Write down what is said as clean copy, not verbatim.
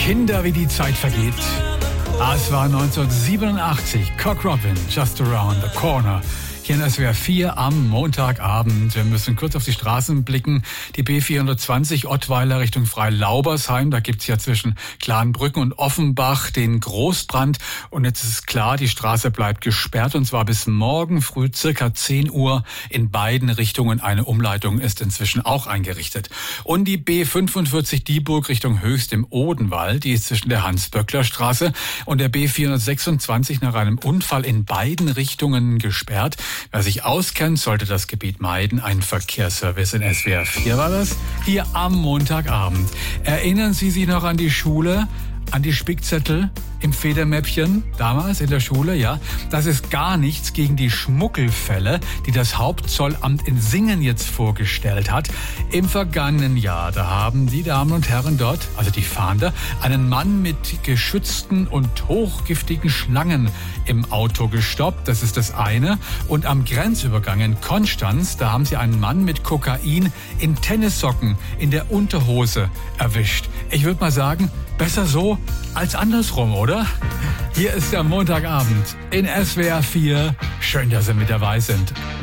Kinder, wie die Zeit vergeht. Es war 1987. Cock Robin, Just Around the Corner. Hier in SWR 4 am Montagabend. Wir müssen kurz auf die Straßen blicken. Die B420 Ottweiler Richtung Freilaubersheim. Da gibt's ja zwischen Klarenbrücken und Offenbach den Großbrand. Und jetzt ist klar, die Straße bleibt gesperrt. Und zwar bis morgen früh circa 10 Uhr in beiden Richtungen. Eine Umleitung ist inzwischen auch eingerichtet. Und die B45 Dieburg Richtung Höchst im Odenwald. Die ist zwischen der Hans-Böckler-Straße und der B426 nach einem Unfall in beiden Richtungen gesperrt. Wer sich auskennt, sollte das Gebiet meiden. Ein Verkehrsservice in SWR 4 war das, hier am Montagabend. Erinnern Sie sich noch an die Schule, an die Spickzettel im Federmäppchen, damals in der Schule, ja? Das ist gar nichts gegen die Schmuggelfälle, die das Hauptzollamt in Singen jetzt vorgestellt hat. Im vergangenen Jahr, da haben die Damen und Herren dort, also die Fahnder, einen Mann mit geschützten und hochgiftigen Schlangen im Auto gestoppt. Das ist das eine. Und am Grenzübergang in Konstanz, da haben sie einen Mann mit Kokain in Tennissocken in der Unterhose erwischt. Ich würde mal sagen, besser so als andersrum, oder? Hier ist der Montagabend in SWR 4. Schön, dass Sie mit dabei sind.